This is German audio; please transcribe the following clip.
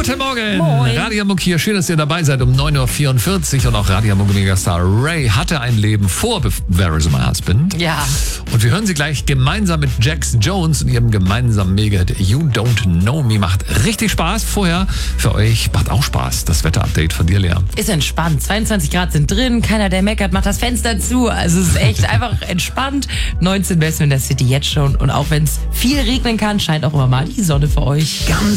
Guten Morgen. Moin. Radio Muck hier. Schön, dass ihr dabei seid um 9.44 Uhr. Und auch Radio Muck Megastar Ray hatte ein Leben vor Where Is My Husband. Ja. Und wir hören sie gleich gemeinsam mit Jax Jones und ihrem gemeinsamen Mega-Hit You Don't Know Me. Macht richtig Spaß. Vorher für euch macht auch Spaß. Das Wetter-Update von dir, Lea. Ist entspannt. 22 Grad sind drin. Keiner, der meckert, macht das Fenster zu. Also es ist echt einfach entspannt. 19 besten in der City jetzt schon. Und auch wenn es viel regnen kann, scheint auch immer mal die Sonne für euch. Ganz